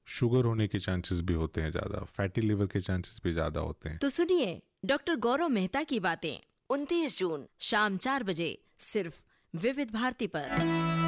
Sugar होने के chances भी होते हैं ज़्यादा, फैटी लिवर के चांसेस भी ज़्यादा होते हैं। तो सुनिए डॉक्टर गौरव मेहता की बातें 29 जून शाम 4 बजे सिर्फ विविध भारती पर।